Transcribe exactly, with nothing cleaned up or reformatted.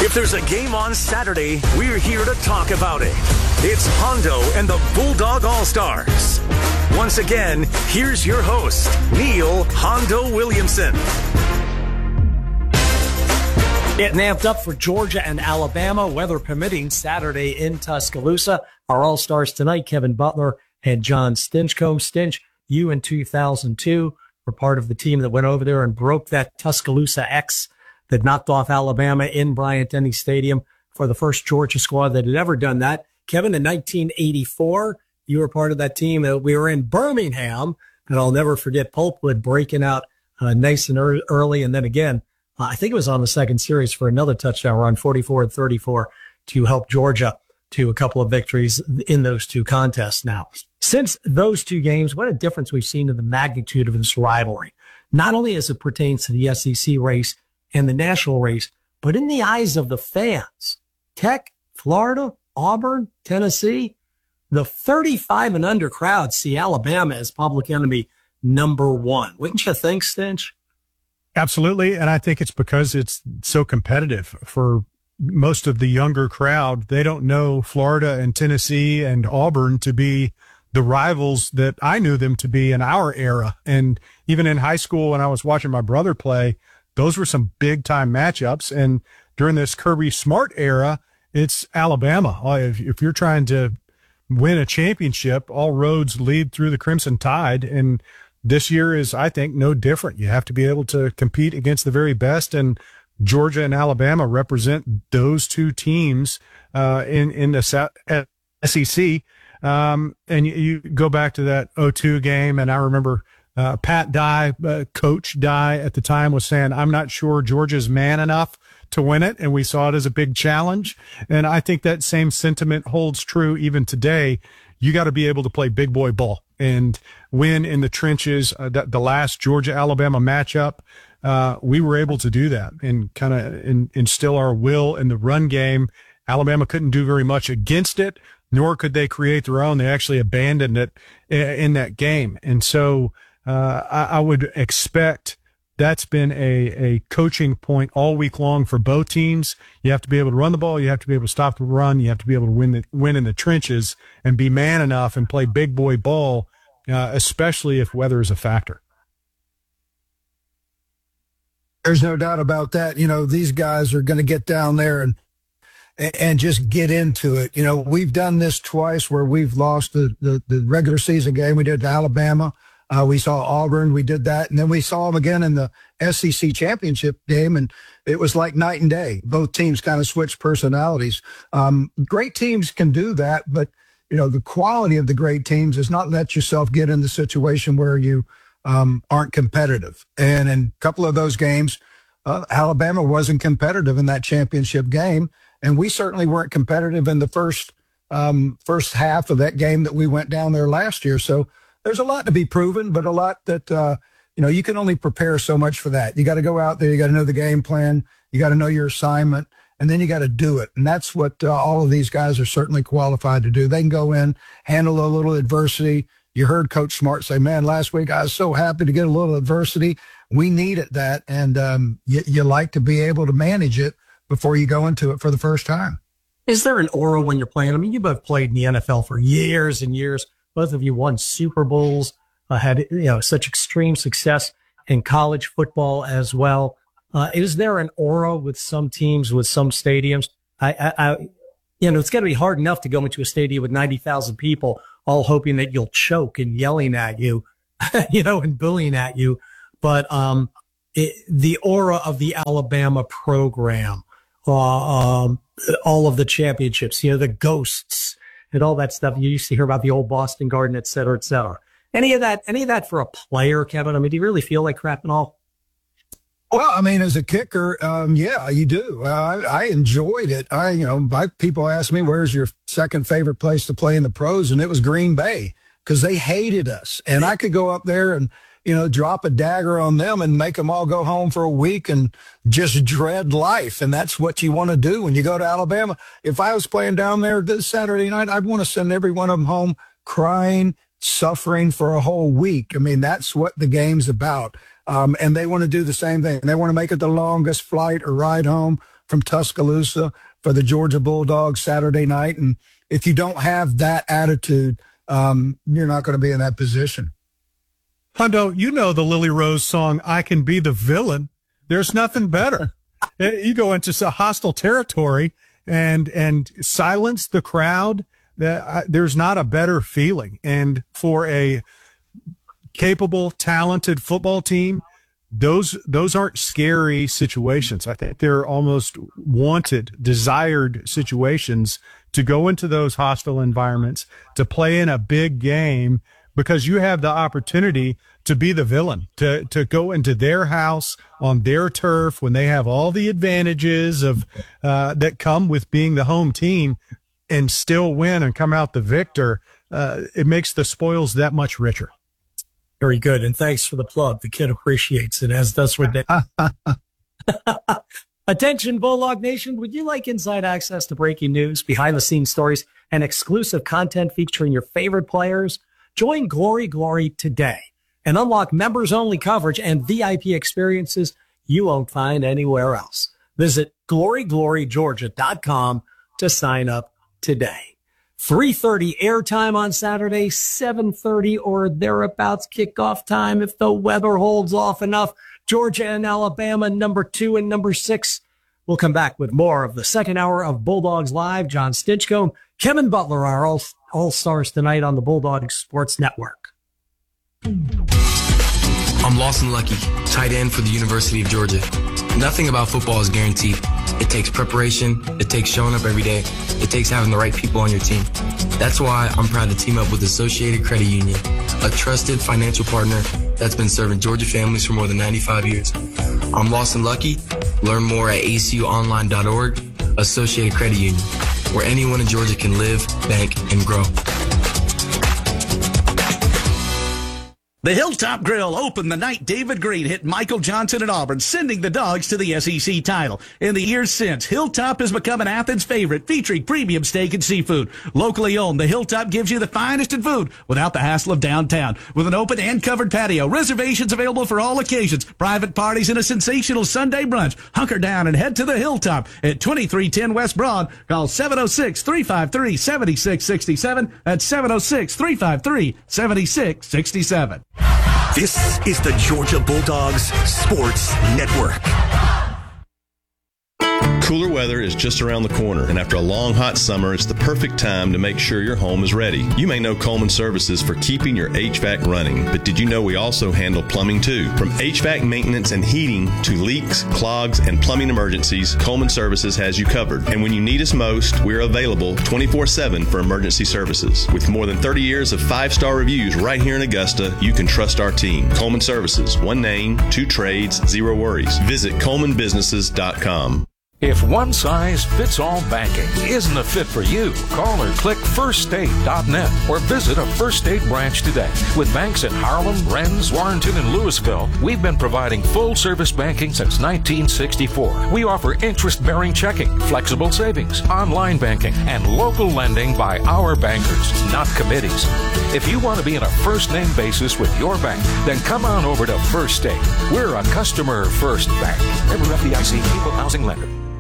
If there's a game on Saturday, we're here to talk about it. It's Hondo and the Bulldog All-Stars. Once again, here's your host, Neil Hondo Williamson. Getting amped up for Georgia and Alabama, weather permitting, Saturday in Tuscaloosa. Our All-Stars tonight, Kevin Butler and John Stinchcomb. Stinch, you in two thousand two were part of the team that went over there and broke that Tuscaloosa X that knocked off Alabama in Bryant-Denny Stadium for the first Georgia squad that had ever done that. Kevin, in nineteen eighty-four, you were part of that team. We were in Birmingham, and I'll never forget Pulpwood breaking out uh, nice and er- early, and then again, Uh, I think it was on the second series for another touchdown run, forty-four and thirty-four, to help Georgia to a couple of victories in those two contests. Now, since those two games, what a difference we've seen in the magnitude of this rivalry, not only as it pertains to the S E C race and the national race, but in the eyes of the fans. Tech, Florida, Auburn, Tennessee, the thirty-five and under crowd see Alabama as public enemy number one. Wouldn't you think, Stinch? Absolutely. And I think it's because it's so competitive for most of the younger crowd. They don't know Florida and Tennessee and Auburn to be the rivals that I knew them to be in our era. And even in high school, when I was watching my brother play, those were some big time matchups. And during this Kirby Smart era, it's Alabama. If, if you're trying to win a championship, all roads lead through the Crimson Tide. And this year is, I think, no different. You have to be able to compete against the very best, and Georgia and Alabama represent those two teams uh, in in the S E C. Um, and you, you go back to that oh two game, and I remember uh, Pat Dye, uh, Coach Dye at the time, was saying, "I'm not sure Georgia's man enough to win it," and we saw it as a big challenge. And I think that same sentiment holds true even today. You got to be able to play big boy ball and win in the trenches. Uh, the, the last Georgia-Alabama matchup, uh, we were able to do that and kind of in, instill our will in the run game. Alabama couldn't do very much against it, nor could they create their own. They actually abandoned it in, in that game. And so uh, I, I would expect that's been a, a coaching point all week long for both teams. You have to be able to run the ball. You have to be able to stop the run. You have to be able to win the, win in the trenches and be man enough and play big boy ball, uh, especially if weather is a factor. There's no doubt about that. You know, these guys are going to get down there and, and just get into it. You know, we've done this twice where we've lost the, the, the regular season game. We did to Alabama. Uh, we saw Auburn, we did that, and then we saw them again in the S E C championship game, and it was like night and day. Both teams kind of switched personalities. Um, great teams can do that, but, you know, the quality of the great teams is not let yourself get in the situation where you um, aren't competitive. And in a couple of those games, uh, Alabama wasn't competitive in that championship game, and we certainly weren't competitive in the first um, first half of that game that we went down there last year. So there's a lot to be proven, but a lot that, uh, you know, you can only prepare so much for that. You got to go out there. You got to know the game plan. You got to know your assignment, and then you got to do it. And that's what uh, all of these guys are certainly qualified to do. They can go in, handle a little adversity. You heard Coach Smart say, man, last week I was so happy to get a little adversity. We needed that. And um, you, you like to be able to manage it before you go into it for the first time. Is there an aura when you're playing? I mean, you both played in the N F L for years and years. Both of you won Super Bowls, uh, had, you know, such extreme success in college football as well. Uh, is there an aura with some teams, with some stadiums? I, I, I you know, it's got to be hard enough to go into a stadium with ninety thousand people all hoping that you'll choke and yelling at you, you know, and bullying at you. But, um, it, the aura of the Alabama program, uh, um, all of the championships, you know, the ghosts, and all that stuff. You used to hear about the old Boston Garden, et cetera, et cetera. Any of that, any of that for a player, Kevin? I mean, do you really feel like crap and all? Well, I mean, as a kicker, um, yeah, you do. Uh, I, I enjoyed it. I, you know, my, people ask me, where's your second favorite place to play in the pros? And it was Green Bay, because they hated us. And I could go up there and, you know, drop a dagger on them and make them all go home for a week and just dread life. And that's what you want to do when you go to Alabama. If I was playing down there this Saturday night, I'd want to send every one of them home crying, suffering for a whole week. I mean, that's what the game's about. Um, and they want to do the same thing. They want to make it the longest flight or ride home from Tuscaloosa for the Georgia Bulldogs Saturday night. And if you don't have that attitude, um, you're not going to be in that position. Hondo, you know the Lily Rose song, I Can Be the Villain. There's nothing better. You go into hostile territory and and silence the crowd. That there's not a better feeling. And for a capable, talented football team, those those aren't scary situations. I think they're almost wanted, desired situations to go into those hostile environments, to play in a big game, because you have the opportunity to be the villain, to to go into their house on their turf when they have all the advantages of uh, that come with being the home team, and still win and come out the victor. Uh, it makes the spoils that much richer. Very good. And thanks for the plug. The kid appreciates it, as does with it. Attention, Bulldog Nation. Would you like inside access to breaking news, behind the scenes stories, and exclusive content featuring your favorite players? Join Glory Glory today and unlock members only coverage and V I P experiences you won't find anywhere else. Visit glory glory georgia dot com to sign up today. three thirty airtime on Saturday, seven thirty or thereabouts kickoff time if the weather holds off enough. Georgia and Alabama, number two and number six. We'll come back with more of the second hour of Bulldogs Live. John Stinchcomb, Kevin Butler, our all, all-stars tonight on the Bulldogs Sports Network. I'm Lawson Lucky, tight end for the University of Georgia. Nothing about football is guaranteed. It takes preparation. It takes showing up every day. It takes having the right people on your team. That's why I'm proud to team up with Associated Credit Union, a trusted financial partner that's been serving Georgia families for more than ninety-five years. I'm Lawson Lucky. Learn more at A C U online dot org. Associated Credit Union, where anyone in Georgia can live, bank, and grow. The Hilltop Grill opened the night David Green hit Michael Johnson at Auburn, sending the Dogs to the S E C title. In the years since, Hilltop has become an Athens favorite, featuring premium steak and seafood. Locally owned, the Hilltop gives you the finest in food without the hassle of downtown. With an open and covered patio, reservations available for all occasions, private parties, and a sensational Sunday brunch. Hunker down and head to the Hilltop at twenty-three ten West Broad. Call seven oh six, three five three, seven six six seven. That's seven oh six, three five three, seven six six seven. This is the Georgia Bulldogs Sports Network. Cooler weather is just around the corner, and after a long hot summer, it's the perfect time to make sure your home is ready. You may know Coleman Services for keeping your H V A C running, but did you know we also handle plumbing too? From H V A C maintenance and heating to leaks, clogs, and plumbing emergencies, Coleman Services has you covered. And when you need us most, we're available twenty-four seven for emergency services. With more than thirty years of five-star reviews right here in Augusta, you can trust our team. Coleman Services, one name, two trades, zero worries. Visit coleman businesses dot com. If one size fits all banking isn't a fit for you, call or click first state dot net or visit a First State branch today. With banks in Harlem, Rennes, Warrenton, and Louisville, we've been providing full-service banking since nineteen sixty-four. We offer interest-bearing checking, flexible savings, online banking, and local lending by our bankers, not committees. If you want to be in a first-name basis with your bank, then come on over to First State. We're a customer-first bank. Member F D I C, Equal Housing Lender.